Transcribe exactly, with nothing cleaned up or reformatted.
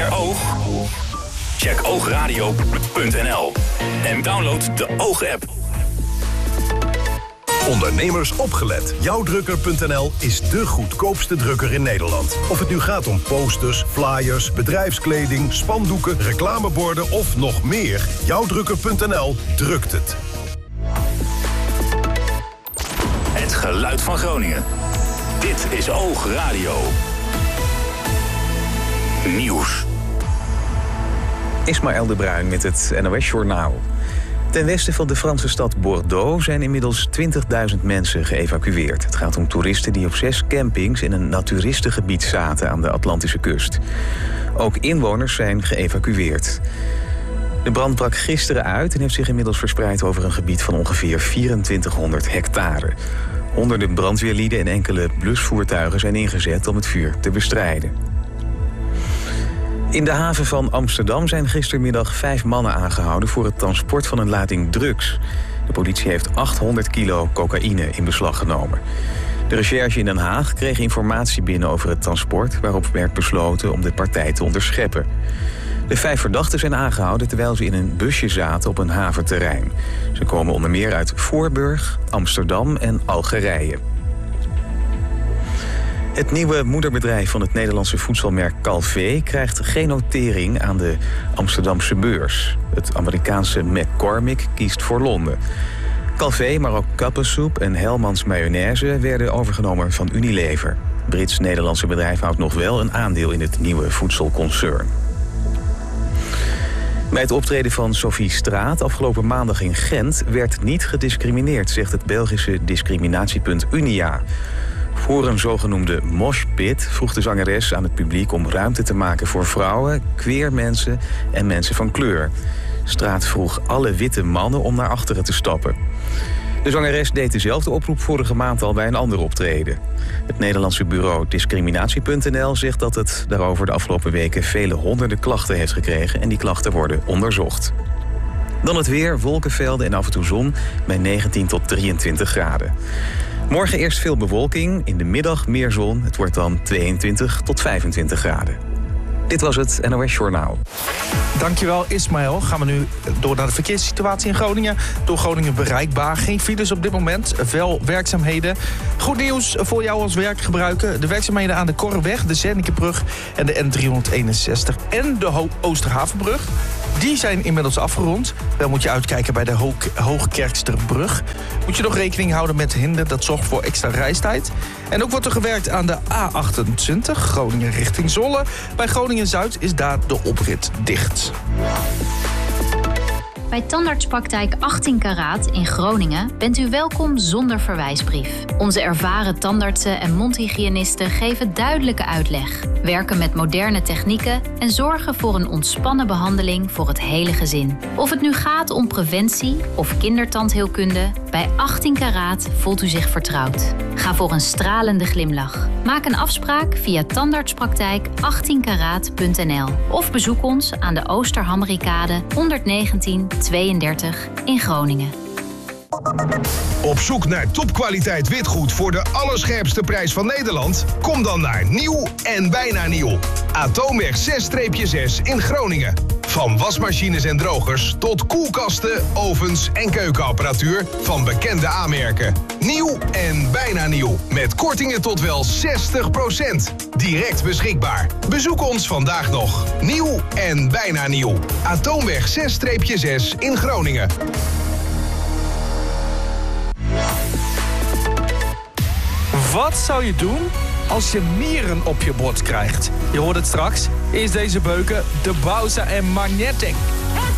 oog? Check oogradio punt n l en download de Oog-app. Ondernemers opgelet. Jouwdrukker punt n l is de goedkoopste drukker in Nederland. Of het nu gaat om posters, flyers, bedrijfskleding, spandoeken, reclameborden of nog meer. Jouwdrukker punt n l drukt het. Het geluid van Groningen. Dit is Oogradio. Nieuws. Ismaël de Bruin met het N O S-journaal. Ten westen van de Franse stad Bordeaux zijn inmiddels twintigduizend mensen geëvacueerd. Het gaat om toeristen die op zes campings in een naturistengebied zaten aan de Atlantische kust. Ook inwoners zijn geëvacueerd. De brand brak gisteren uit en heeft zich inmiddels verspreid over een gebied van ongeveer vierentwintighonderd hectare. Honderden brandweerlieden en enkele blusvoertuigen zijn ingezet om het vuur te bestrijden. In de haven van Amsterdam zijn gistermiddag vijf mannen aangehouden voor het transport van een lading drugs. De politie heeft achthonderd kilo cocaïne in beslag genomen. De recherche in Den Haag kreeg informatie binnen over het transport, waarop werd besloten om de partij te onderscheppen. De vijf verdachten zijn aangehouden terwijl ze in een busje zaten op een haventerrein. Ze komen onder meer uit Voorburg, Amsterdam en Algerije. Het nieuwe moederbedrijf van het Nederlandse voedselmerk Calvé krijgt geen notering aan de Amsterdamse beurs. Het Amerikaanse McCormick kiest voor Londen. Calvé, maar ook Kappensoep en Hellmans Mayonaise werden overgenomen van Unilever. Het Brits-Nederlandse bedrijf houdt nog wel een aandeel in het nieuwe voedselconcern. Bij het optreden van Sophie Straat afgelopen maandag in Gent werd niet gediscrimineerd, zegt het Belgische discriminatiepunt Unia. Voor een zogenoemde moshpit vroeg de zangeres aan het publiek om ruimte te maken voor vrouwen, queer mensen en mensen van kleur. Straat vroeg alle witte mannen om naar achteren te stappen. De zangeres deed dezelfde oproep vorige maand al bij een ander optreden. Het Nederlandse bureau discriminatie punt n l zegt dat het daarover de afgelopen weken vele honderden klachten heeft gekregen en die klachten worden onderzocht. Dan het weer, wolkenvelden en af en toe zon bij negentien tot drieëntwintig graden. Morgen eerst veel bewolking, in de middag meer zon. Het wordt dan tweeëntwintig tot vijfentwintig graden. Dit was het N O S-journaal. Dankjewel Ismaël. Gaan we nu door naar de verkeerssituatie in Groningen. Door Groningen bereikbaar. Geen files op dit moment, wel werkzaamheden. Goed nieuws voor jou als werkgebruiker. De werkzaamheden aan de Korreweg, de Zennekebrug en de N driehonderdeenenzestig en de Ho- Oosterhavenbrug. Die zijn inmiddels afgerond. Wel moet je uitkijken bij de Ho- Hoogkerksterbrug. Moet je nog rekening houden met hinder, dat zorgt voor extra reistijd. En ook wordt er gewerkt aan de A achtentwintig, Groningen richting Zwolle. Bij Groningen-Zuid is daar de oprit dicht. Bij tandartspraktijk achttien karaat in Groningen bent u welkom zonder verwijsbrief. Onze ervaren tandartsen en mondhygiënisten geven duidelijke uitleg, werken met moderne technieken en zorgen voor een ontspannen behandeling voor het hele gezin. Of het nu gaat om preventie of kindertandheelkunde, bij achttien karaat voelt u zich vertrouwd. Ga voor een stralende glimlach. Maak een afspraak via tandartspraktijk achttien karaat punt n l of bezoek ons aan de Oosterhammerikade honderdnegentien tweeëndertig in Groningen. Op zoek naar topkwaliteit witgoed voor de allerscherpste prijs van Nederland? Kom dan naar Nieuw en Bijna Nieuw. Atoomweg zes zes in Groningen. Van wasmachines en drogers tot koelkasten, ovens en keukenapparatuur van bekende aanmerken. Nieuw en Bijna Nieuw. Met kortingen tot wel zestig procent. Direct beschikbaar. Bezoek ons vandaag nog. Nieuw en Bijna Nieuw. Atoomweg zes zes in Groningen. Wat zou je doen als je mieren op je bord krijgt? Je hoort het straks. Eerst deze beuken, de Bowser en Magnetic.